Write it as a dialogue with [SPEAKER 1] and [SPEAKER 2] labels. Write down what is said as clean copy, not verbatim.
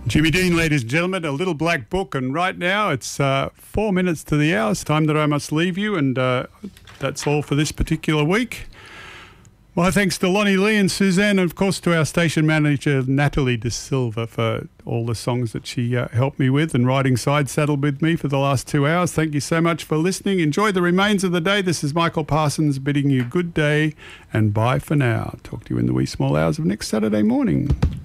[SPEAKER 1] Jimmy Dean, ladies and gentlemen, a little black book, and right now it's 4 minutes to the hour. It's time that I must leave you, and that's all for this particular week. My thanks to Lonnie Lee and Suzanne, and of course to our station manager Natalie De Silva for all the songs that she helped me with and riding side saddle with me for the last 2 hours. Thank you so much for listening. Enjoy the remains of the day. This is Michael Parsons bidding you good day and bye for now. Talk to you in the wee small hours of next Saturday morning.